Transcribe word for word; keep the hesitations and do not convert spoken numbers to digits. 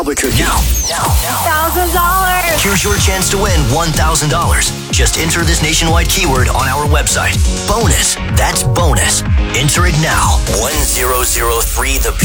Now, now, now. Thousand dollars. Here's your chance to win one thousand dollars. Just enter this nationwide keyword on our website. Bonus. That's bonus. Enter it now. one zero zero three the